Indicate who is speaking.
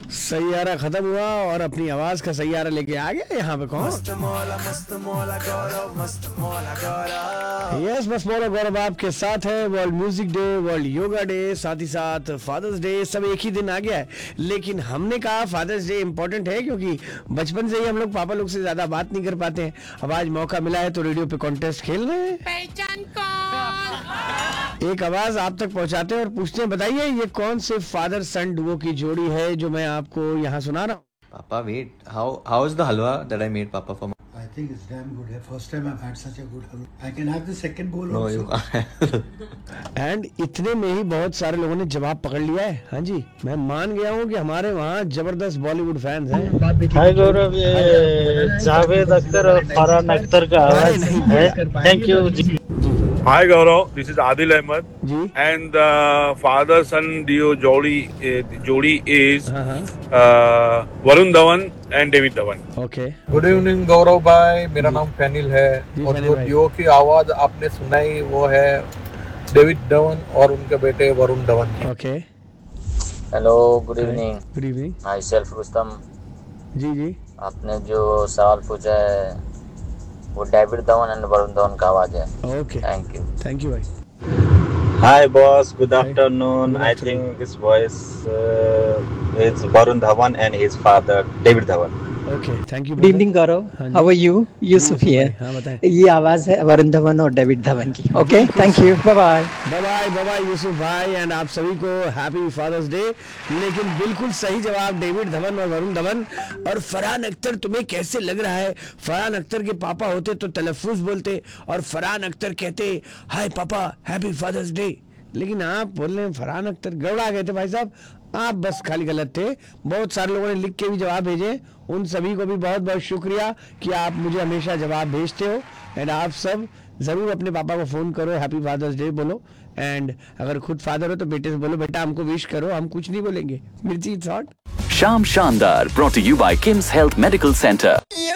Speaker 1: सैयारा खत्म हुआ और अपनी आवाज का सैयारा लेके आ गया यहाँ पे कौन?
Speaker 2: मस्त मौला गौरव, मस्त मौला गौरव।
Speaker 1: यस, मस्त मौला गौरव आपके साथ है। World music day, world yoga day, साथ ही साथ फादर्स डे, सब एक ही दिन आ गया है। लेकिन हमने कहा फादर्स डे इम्पोर्टेंट है क्योंकि बचपन से ही हम लोग पापा लोग से ज्यादा बात नहीं कर पाते हैं। अब आज मौका मिला है तो रेडियो पे कॉन्टेस्ट खेल रहे हैं।
Speaker 3: पहचान कौन?
Speaker 1: एक आवाज आप तक पहुंचाते हैं और पूछते हैं, बताइए ये कौन से फादर सन डुओ की जोड़ी है जो मैं आपको यहाँ सुना रहा हूँ।
Speaker 4: Papa, wait. How is the halwa that I made, Papa, for my...
Speaker 5: I think it's damn good. First time I've had such a good halwa. I can have the second bowl
Speaker 4: No,
Speaker 5: also.
Speaker 4: you can't.
Speaker 1: And इतने में ही बहुत सारे लोगों ने जवाब पकड़ लिया है। हाँ जी, मैं मान गया हूँ कि हमारे वहाँ जबरदस्त बॉलीवुड फैंस हैं।
Speaker 6: हाय गौरव, ये जावेद अख्तर और फरहान अख्तर का आवाज है। Thank you ji.
Speaker 7: Hi Gaurav, this is Adil Ahmed
Speaker 1: ji
Speaker 7: and the father-son duo jodi is Varun Dhawan and David Dhawan.
Speaker 1: Okay.
Speaker 8: Good evening गौरव भाई, मेरा नाम फैनिल है
Speaker 1: जी,
Speaker 8: और
Speaker 1: फैनिल
Speaker 8: जो
Speaker 1: भाई।
Speaker 8: डियो की आवाज आपने सुनाई वो है डेविड धवन और उनके बेटे वरुण धवन की।
Speaker 1: Okay,
Speaker 9: hello, good evening.
Speaker 1: Good evening.
Speaker 9: My self Rustam.
Speaker 1: जी जी,
Speaker 9: आपने जो सवाल पूछा है वो डेविड धवन एंड वरुण धवन का आवाज है।
Speaker 1: ओके,
Speaker 9: थैंक यू
Speaker 1: भाई।
Speaker 6: Hi boss, good afternoon. I think this voice is Varun Dhawan and his father David Dhawan.
Speaker 1: Okay, thank you.
Speaker 10: Good evening Gaurav, how are you? Yusuf here.
Speaker 1: हाँ बताएं।
Speaker 10: ये आवाज है वरुण धवन और डेविड धवन की। Okay, thank you, bye bye.
Speaker 1: Bye bye Yusuf भाई and आप सभी को हैप्पी फादर्स डे। लेकिन बिल्कुल सही जवाब डेविड धवन और वरुण धवन। और फरहान अख्तर, तुम्हें कैसे लग रहा है? फरहान अख्तर के पापा होते तो तलफ्फुज बोलते और फरहान अख्तर कहते हाय पापा हैप्पी फादर्स डे। लेकिन आप बोल रहे हैं फरहान अख्तर, गड़बड़ा गए थे भाई साहब। आप बस खाली गलत थे। बहुत सारे लोगों ने लिख के भी जवाब भेजे, उन सभी को भी बहुत बहुत शुक्रिया कि आप मुझे हमेशा जवाब भेजते हो। एंड आप सब जरूर अपने पापा को फोन करो, हैप्पी फादर्स डे बोलो। एंड अगर खुद फादर हो तो बेटे से बोलो बेटा हमको विश करो, हम कुछ नहीं बोलेंगे। मिर्ची थॉट
Speaker 11: शाम शानदार brought to you by Kim's Health Medical Center.